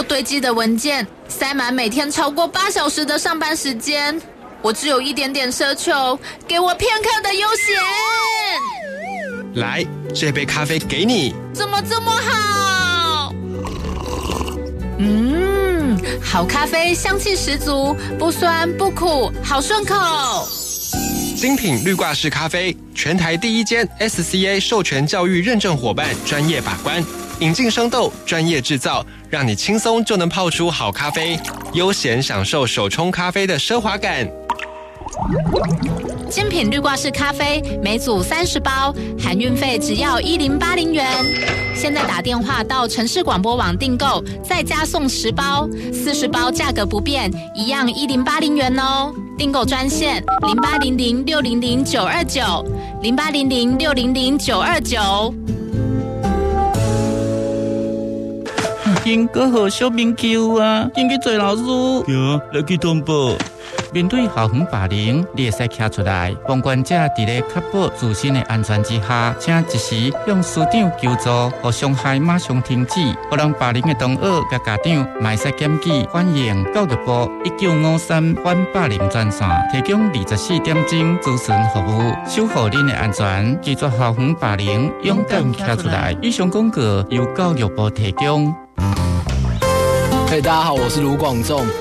堆积的文件，塞满每天超过8小时的上班时间，我只有一点点奢求，给我片刻的悠闲。 来，这杯咖啡给你。 怎么这么好？好咖啡香气十足，不酸不苦，好顺口。 精品绿挂式咖啡，全台第一间 SCA 授权教育认证伙伴，专业把关，引进生豆，专业制造，让你轻松就能泡出好咖啡，悠闲享受手冲咖啡的奢华感。 精品绿挂式咖啡每组30包，含运费只要1080元。现在打电话到城市广播网订购，再加送10包，40包价格不变，一样1080元哦。订购专线0800600929，0800600929。 经过好小朋友啊，经去做老师， 行，来去通报。 面对校园霸凌，你会使站出来，旁观者伫咧确保自身的安全之下，请及时向师长求助，互伤害马上停止。互人霸凌的同学甲家长，卖使检举反映教育部1953反霸凌专线，提供24点钟咨询服务，守护恁的安全，拒绝校园霸凌，勇敢站出来。以上广告由教育部提供。 大家好，我是卢广仲。